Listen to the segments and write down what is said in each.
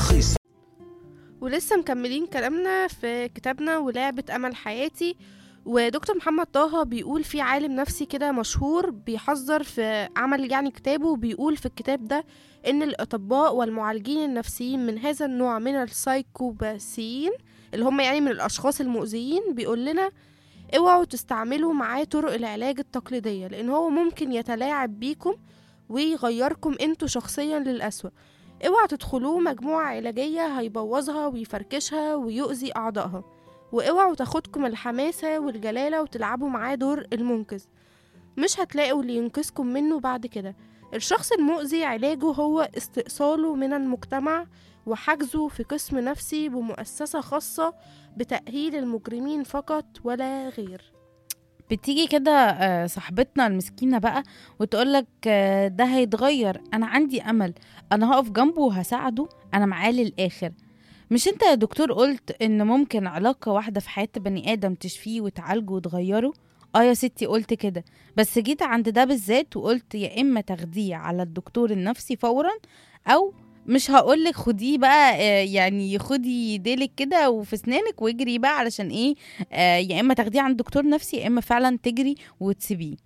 رخيص. ولسه مكملين كلامنا في كتابنا ولعبة أمل حياتي. ودكتور محمد طه بيقول في عالم نفسي كده مشهور بيحذر في عمل كتابه، بيقول في الكتاب ده إن الأطباء والمعالجين النفسيين من هذا النوع من السايكوباسيين اللي هم من الأشخاص المؤذيين، بيقول لنا اوعوا تستعملوا معاه طرق العلاج التقليدية، لأن هو ممكن يتلاعب بيكم ويغيركم انتوا شخصيا للأسوأ. اوعوا تدخلوه مجموعة علاجية هيبوظها ويفركشها ويؤذي أعضائها، واوعوا تاخدكم الحماسة والجلالة وتلعبوا معاه دور المنقذ، مش هتلاقوا اللي ينقذكم منه بعد كده. الشخص المؤذي علاجه هو استئصاله من المجتمع وحجزه في قسم نفسي بمؤسسة خاصة بتأهيل المجرمين فقط ولا غير. بتيجي كده صاحبتنا المسكينة بقى وتقولك ده هيتغير، أنا عندي أمل، أنا هقف جنبه وهساعده، أنا معاه للآخر. مش انت يا دكتور قلت إن ممكن علاقة واحدة في حياة بني آدم تشفيه وتعالجه وتغيره؟ اه يا ستي قلت كده، بس جيت عند ده بالذات وقلت يا إما تاخديه على الدكتور النفسي فورا، أو مش هقولك خديه بقى يعني خدي ديلك كده وفي سنانك واجري بقى علشان ايه، يا اما تاخديه عند دكتور نفسي يا اما فعلا تجري وتسيبيه.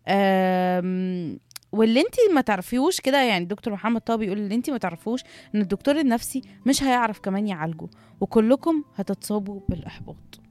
واللي انت ما تعرفيهوش كده، يعني دكتور محمد طه بيقول اللي انت ما تعرفوش ان الدكتور النفسي مش هيعرف كمان يعالجه، وكلكم هتتصابوا بالاحباط.